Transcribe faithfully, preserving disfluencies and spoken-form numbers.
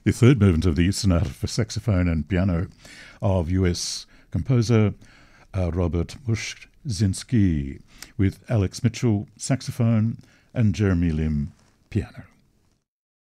The third movement of the Sonata for Saxophone and Piano of U S composer uh, Robert Muszynski, with Alex Mitchell saxophone and Jeremy Lim piano.